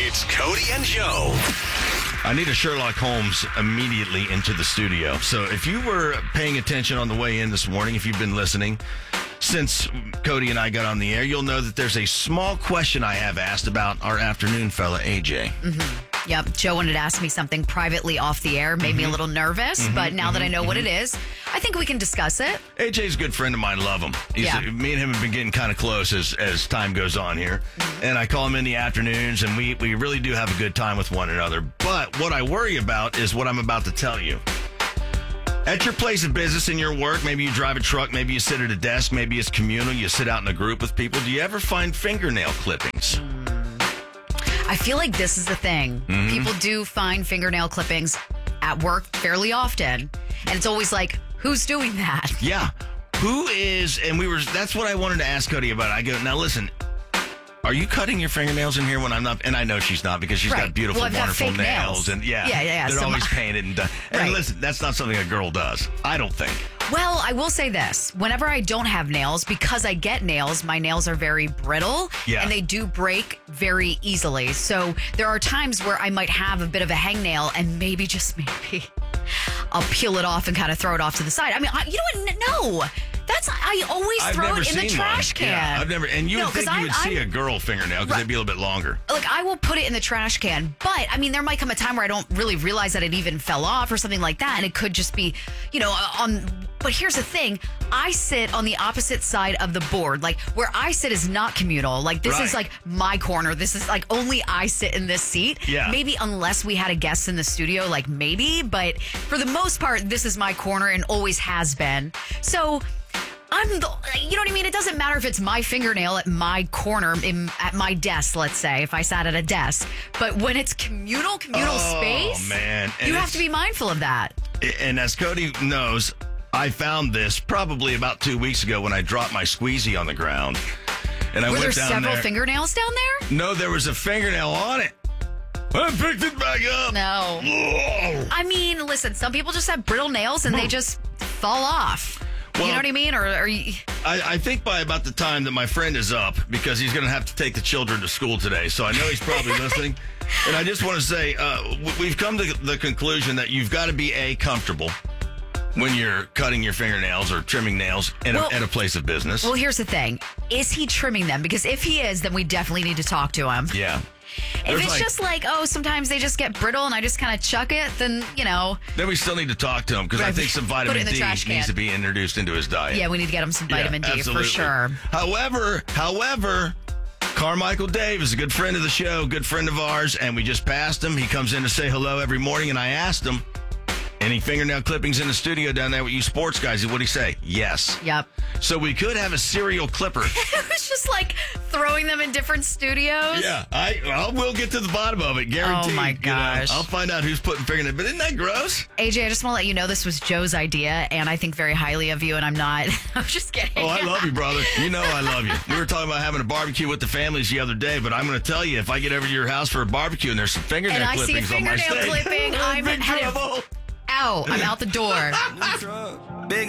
It's Cody and Joe. I need a Sherlock Holmes immediately into the studio. So if you were paying attention on the way in this morning, if you've been listening, since Cody and I got on the air, you'll know that there's a small question I have asked about our afternoon fella, AJ. Mm-hmm. Yep. Joe wanted to ask me something privately off the air, made me a little nervous, but now that I know what it is, I think we can discuss it. AJ's a good friend of mine, love him. Me and him have been getting kind of close as time goes on here. And I call him in the afternoons, and we really do have a good time with one another. But what I worry about is what I'm about to tell you. At your place of business, in your work, maybe you drive a truck, maybe you sit at a desk, maybe it's communal, you sit out in a group with people. Do you ever find fingernail clippings? I feel like this is the thing. People do find fingernail clippings at work fairly often. And it's always like, who's doing that? Yeah. Who is, and that's what I wanted to ask Cody about. I go, now listen, are you cutting your fingernails in here when I'm not? And I know she's not because she's got beautiful, wonderful nails. And they're so always painted and done. And listen, that's not something a girl does, I don't think. Well, I will say this. Whenever I don't have nails, because I get nails, my nails are very brittle and they do break very easily. So there are times where I might have a bit of a hangnail and maybe, just maybe, I'll peel it off and kind of throw it off to the side. I mean, you know what? No. I always throw it in the trash can. Yeah, I've never, and you would think you would see a girl fingernail because they'd be a little bit longer. Like, I will put it in the trash can, but I mean, there might come a time where I don't really realize that it even fell off or something like that, and it could just be, but here's the thing. I sit on the opposite side of the board. Like, where I sit is not communal. Like, this is like my corner. This is like only I sit in this seat. Yeah. Maybe unless we had a guest in the studio, like maybe, but for the most part, this is my corner and always has been. So you know what I mean? It doesn't matter if it's my fingernail at my corner, at my desk, let's say, if I sat at a desk. But when it's communal space, man. You have to be mindful of that. And as Cody knows, I found this probably about 2 weeks ago when I dropped my squeezy on the ground. And I Were went there down several fingernails down there? No, there was a fingernail on it. I picked it back up. No. Whoa. I mean, listen, some people just have brittle nails and they just fall off. Well, you know what I mean? Or are you... I think by about the time that my friend is up, because he's going to have to take the children to school today, so I know he's probably listening. And I just want to say, we've come to the conclusion that you've got to be, comfortable when you're cutting your fingernails or trimming nails at a place of business. Well, here's the thing. Is he trimming them? Because if he is, then we definitely need to talk to him. Yeah. If it's just like, sometimes they just get brittle and I just kind of chuck it, then, Then we still need to talk to him because I think some vitamin D needs to be introduced into his diet. Yeah, we need to get him some vitamin D for sure. However, Carmichael Dave is a good friend of the show, good friend of ours, and we just passed him. He comes in to say hello every morning, and I asked him, any fingernail clippings in the studio down there with you sports guys? What'd he say? Yes. Yep. So we could have a serial clipper. It was just like throwing them in different studios. Yeah, I will get to the bottom of it, guaranteed. Oh my gosh. I'll find out who's putting fingernails. But isn't that gross? AJ, I just want to let you know this was Joe's idea, and I think very highly of you, and I'm not. I'm just kidding. Oh, I love you, brother. You know I love you. We were talking about having a barbecue with the families the other day, but I'm going to tell you, if I get over to your house for a barbecue and there's some fingernail clippings on my steak, clipping, I'm in trouble. Ow, I'm out the door. Big